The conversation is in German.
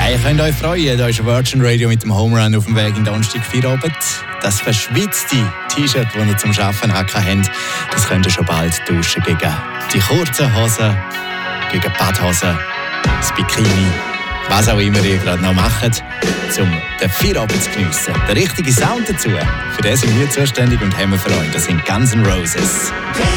Hey, ihr könnt euch freuen, da ist Virgin Radio mit dem Home Run auf dem Weg in Donnerstag Feierabend. Das verschwitzte T-Shirt, das ihr zum Arbeiten habt, das könnt ihr schon bald tauschen gegen die kurzen Hosen, gegen Badhosen, das Bikini, was auch immer ihr gerade noch macht, um den Feierabend zu geniessen. Der richtige Sound dazu, für den sind wir zuständig und haben wir für euch. Das sind Guns N' Roses.